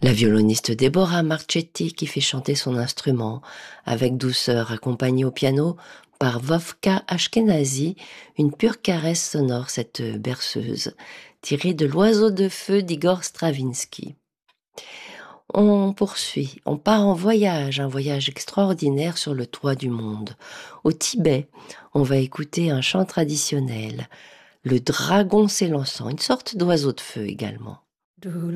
La violoniste Deborah Marchetti qui fait chanter son instrument avec douceur, accompagnée au piano par Vovka Ashkenazi, une pure caresse sonore, cette berceuse, tirée de L'Oiseau de feu d'Igor Stravinsky. On poursuit, on part en voyage, un voyage extraordinaire sur le toit du monde. Au Tibet, on va écouter un chant traditionnel, le dragon s'élançant, une sorte d'oiseau de feu également.